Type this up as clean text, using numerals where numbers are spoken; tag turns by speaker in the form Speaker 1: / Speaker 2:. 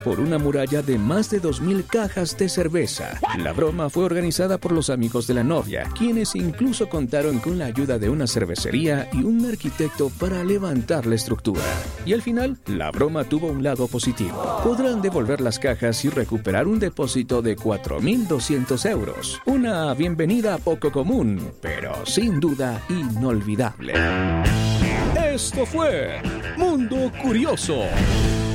Speaker 1: por una muralla de más de 2.000 cajas de cerveza. La broma fue organizada por los amigos de la novia, quienes incluso contaron con la ayuda de una cervecería y un arquitecto para levantar la estructura. Y al final, la broma tuvo un lado positivo. Podrán devolver las cajas y recuperar un depósito de 4.200 euros. Una bienvenida poco común, pero sin duda inolvidable. Esto fue Mundo Curioso.